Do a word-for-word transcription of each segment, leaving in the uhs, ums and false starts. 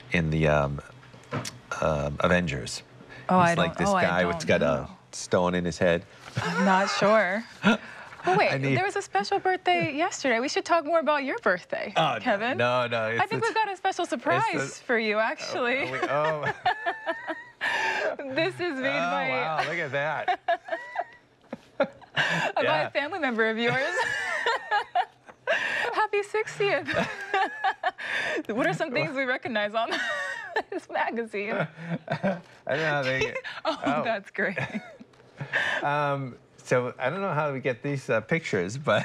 in the um, uh, Avengers. Oh, He's I don't. like this oh, guy I who's don't got know. a stone in his head. I'm not sure. Oh, wait, I need- there was a special birthday yesterday. We should talk more about your birthday, Oh, Kevin. No, no. I it's- think it's- we've got a special surprise it's a- for you, actually. Oh, we- oh. This is made Oh, by, wow, look at that. by Yeah. a family member of yours. Happy sixtieth. What are some things we recognize on this magazine? I don't know how they. Oh, oh. that's great. Um, so I don't know how we get these uh, pictures, but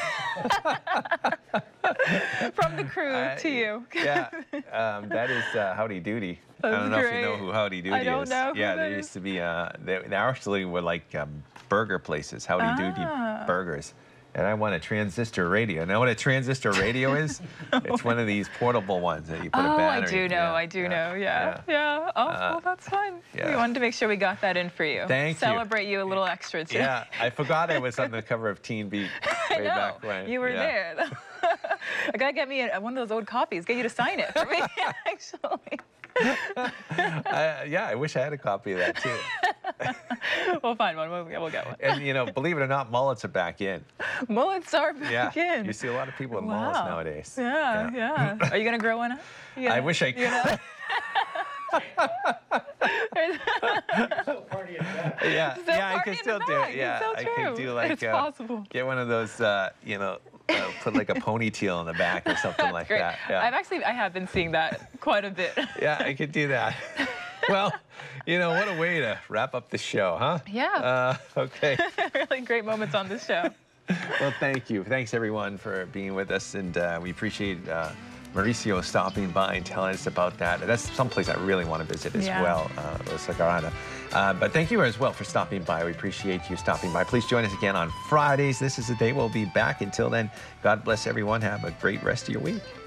From the crew uh, to you. yeah, um, that is uh, Howdy Doody. I That's don't know if you know great. who Howdy Doody I don't is. know who yeah, that there is. used to be. Uh, they, they actually were like um, burger places, Howdy Doody Ah. burgers. And I want a transistor radio. Know what a transistor radio is? It's one of these portable ones that you put Oh, a I battery. do know. Yeah, I do yeah, know. Yeah. Yeah. Oh, Uh, well, that's fun. yeah. We wanted to make sure we got that in for you. Thank you. Celebrate you a little extra today. Yeah, I forgot I was on the cover of Teen Beat I way know. back when. You were yeah. there. I gotta get me a, one of those old copies. Get you to sign it for me, actually. I, yeah, I wish I had a copy of that too. We'll find one. We'll, we'll get one. And you know, believe it or not, mullets are back in. Mullets are Yeah, back in. you see a lot of people with mullets Wow. nowadays. Yeah, yeah. Are you gonna grow one? You I gonna- wish I you could. gonna- Yeah, Still yeah, I party can in the still do back. it. It's Yeah, so I true. can do like It's uh, possible. get one of those, uh, you know, uh, put like a ponytail in the back or something That's like great. that. Yeah. I've actually, I have been seeing that quite a bit. Yeah, I could do that. Well, you know, what a way to wrap up the show, huh? Yeah. Uh, okay. Really great moments on this show. Well, thank you. Thanks, everyone, for being with us. And uh, we appreciate uh, Mauricio stopping by and telling us about that. That's someplace I really want to visit as Yeah. well, uh, Los Sagrada. Uh, but thank you as well for stopping by. We appreciate you stopping by. Please join us again on Fridays. This is the day we'll be back. Until then, God bless everyone. Have a great rest of your week.